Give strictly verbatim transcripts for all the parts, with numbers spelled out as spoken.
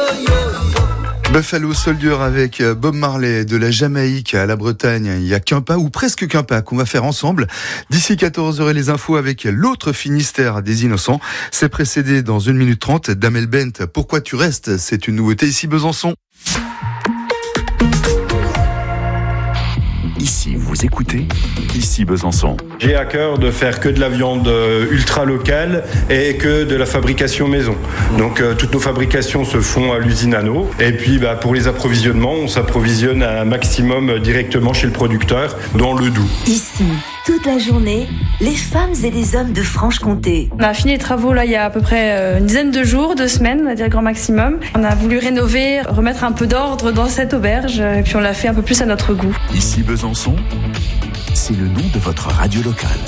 Buffalo Soldier avec Bob Marley, de la Jamaïque à la Bretagne. Il n'y a qu'un pas, ou presque qu'un pas, qu'on va faire ensemble. D'ici quatorze heures, les infos avec l'autre Finistère des Innocents. C'est précédé dans une minute trente d'Amel Bent. Pourquoi tu restes? C'est une nouveauté ici Besançon. Ici, vous écoutez Ici Besançon. J'ai à cœur de faire que de la viande ultra locale et que de la fabrication maison. Donc euh, toutes nos fabrications se font à l'usine Anneau. Et puis bah, pour les approvisionnements, on s'approvisionne un maximum directement chez le producteur dans le Doubs. Ici, toute la journée, les femmes et les hommes de Franche-Comté. On a fini les travaux là il y a à peu près une dizaine de jours, deux semaines, on va dire grand maximum. On a voulu rénover, remettre un peu d'ordre dans cette auberge et puis on l'a fait un peu plus à notre goût. Ici Besançon, c'est le nom de votre radio locale.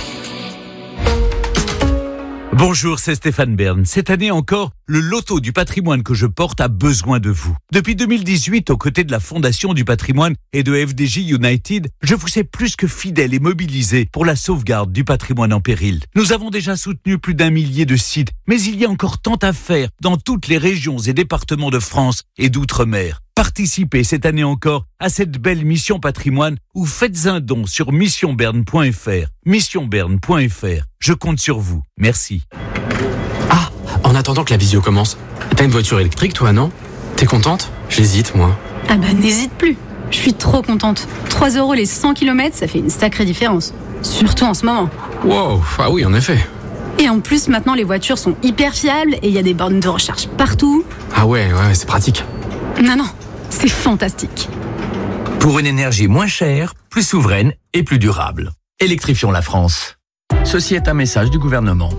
Bonjour, c'est Stéphane Bern. Cette année encore, le loto du patrimoine que je porte a besoin de vous. Depuis deux mille dix-huit, aux côtés de la Fondation du patrimoine et de F D J United, je vous sais plus que fidèle et mobilisé pour la sauvegarde du patrimoine en péril. Nous avons déjà soutenu plus d'un millier de sites, mais il y a encore tant à faire dans toutes les régions et départements de France et d'outre-mer. Participez cette année encore à cette belle mission patrimoine ou faites un don sur mission berne point f r. mission berne point f r. Je compte sur vous. Merci. Ah, en attendant que la visio commence, t'as une voiture électrique toi, non? T'es contente? J'hésite, moi. Ah bah n'hésite plus. Je suis trop contente. trois euros les cent kilomètres, ça fait une sacrée différence. Surtout en ce moment. Wow, ah oui, en effet. Et en plus, maintenant, les voitures sont hyper fiables et il y a des bornes de recharge partout. Ah ouais, ouais, c'est pratique. Non, non. C'est fantastique. Pour une énergie moins chère, plus souveraine et plus durable. Électrifions la France. Ceci est un message du gouvernement.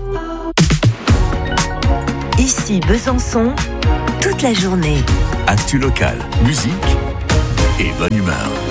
Ici Besançon, toute la journée. Actu local, musique et bonne humeur.